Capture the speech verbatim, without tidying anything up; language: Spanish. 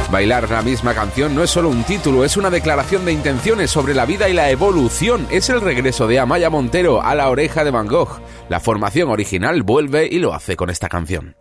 Bailar la misma canción no es solo un título, es una declaración de intenciones sobre la vida y la evolución. Es el regreso de Amaya Montero a La Oreja de Van Gogh. La formación original vuelve y lo hace con esta canción.